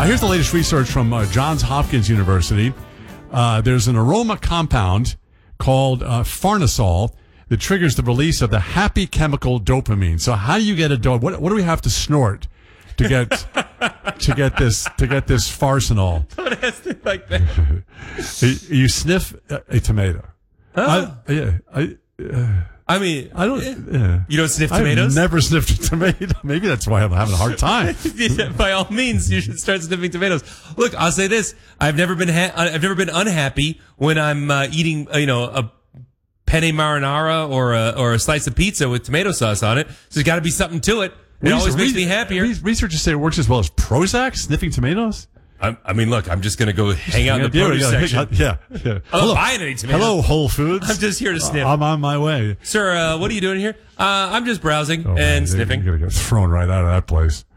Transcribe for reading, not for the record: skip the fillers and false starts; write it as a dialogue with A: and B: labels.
A: Here's the latest research from Johns Hopkins University. There's an aroma compound called farnesol that triggers the release of the happy chemical dopamine. So how do you get a what do we have to snort to get this farsenol?
B: Don't ask it like that.
A: You sniff a tomato.
B: Huh?
A: I mean, I don't.
B: You don't sniff tomatoes?
A: I've never sniffed a tomato. Maybe that's why I'm having a hard time.
B: Yeah, by all means, you should start sniffing tomatoes. Look, I'll say this: I've never been unhappy when I'm eating, a penne marinara or a slice of pizza with tomato sauce on it. So there's got to be something to it. It always makes me happier.
A: Researchers say it works as well as Prozac, sniffing tomatoes.
B: I mean, look, I'm just going to go hang out in the produce section.
A: Yeah.
B: I'm not buying any tomatoes.
A: Hello, Whole Foods.
B: I'm just here to sniff.
A: I'm on my way.
B: Sir, what are you doing here? I'm just browsing and sniffing.
A: You're going to get thrown right out of that place.